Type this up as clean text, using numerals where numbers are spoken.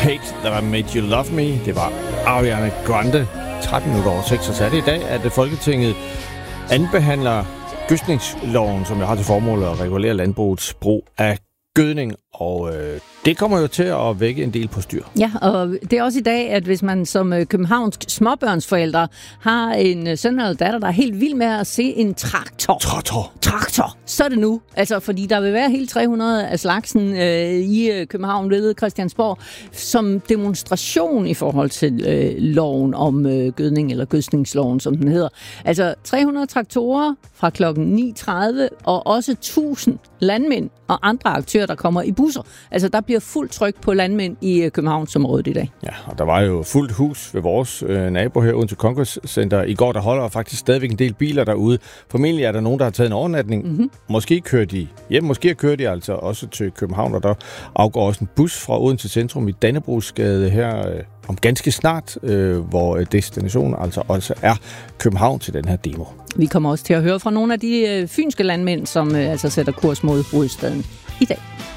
Hate That I Made You Love Me. Det var Ariana Grande. 13 minutter over 6, og så er det i dag, at Folketinget anbehandler gødskningsloven, som jo har til formål at regulere landbrugets brug af gødning, og det kommer jo til at vække en del på styr. Ja, og det er også i dag, at hvis man som københavnsk småbørnsforældre har en søn eller datter, der er helt vild med at se en traktor, så er det nu. Altså, fordi der vil være helt 300 af slagsen i København ved Christiansborg som demonstration i forhold til loven om gødning, eller gødskningsloven, som den hedder. Altså 300 traktorer fra klokken 9.30, og også 1000 landmænd og andre aktører, der kommer i busser. Altså, der bliver fuldt tryk på landmænd i Københavnsområdet i dag. Ja, og der var jo fuldt hus ved vores nabo her uden til Congress Center i går, der holder faktisk stadigvæk en del biler derude. Formentlig er der nogen, der har taget en overnatning. Mm-hmm. Måske kører de hjem, måske kører de altså også til København, og der afgår også en bus fra Odense Centrum i Dannebrogsgade her om ganske snart, hvor destinationen altså også er København til den her demo. Vi kommer også til at høre fra nogle af de fynske landmænd, som altså sætter kurs mod hovedstaden i dag.